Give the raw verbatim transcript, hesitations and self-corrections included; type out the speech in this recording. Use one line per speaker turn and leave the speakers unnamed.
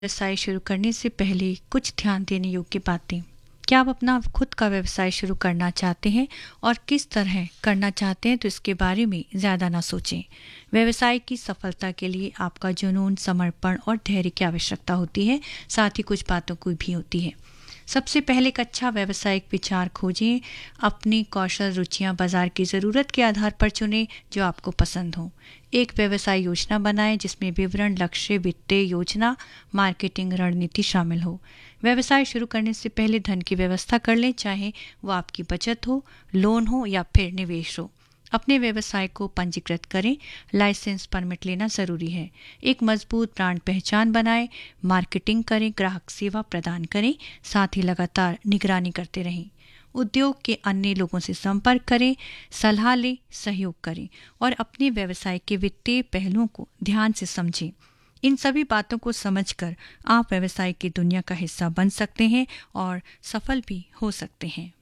व्यवसाय शुरू करने से पहले कुछ ध्यान देने योग्य बातें। क्या आप अपना खुद का व्यवसाय शुरू करना चाहते हैं और किस तरह करना चाहते हैं, तो इसके बारे में ज़्यादा ना सोचें। व्यवसाय की सफलता के लिए आपका जुनून, समर्पण और धैर्य की आवश्यकता होती है, साथ ही कुछ बातों की भी होती है। सबसे पहले एक अच्छा व्यावसायिक विचार खोजें। अपनी कौशल, रुचियां बाजार की ज़रूरत के आधार पर चुनें जो आपको पसंद हो। एक व्यवसाय योजना बनाएं जिसमें विवरण, लक्ष्य, वित्तीय योजना, मार्केटिंग रणनीति शामिल हो। व्यवसाय शुरू करने से पहले धन की व्यवस्था कर लें, चाहे वो आपकी बचत हो, लोन हो या फिर निवेश हो। अपने व्यवसाय को पंजीकृत करें। लाइसेंस, परमिट लेना ज़रूरी है। एक मजबूत ब्रांड पहचान बनाएं, मार्केटिंग करें, ग्राहक सेवा प्रदान करें, साथ ही लगातार निगरानी करते रहें। उद्योग के अन्य लोगों से संपर्क करें, सलाह लें, सहयोग करें और अपने व्यवसाय के वित्तीय पहलुओं को ध्यान से समझें। इन सभी बातों को समझकर आप व्यवसाय की दुनिया का हिस्सा बन सकते हैं और सफल भी हो सकते हैं।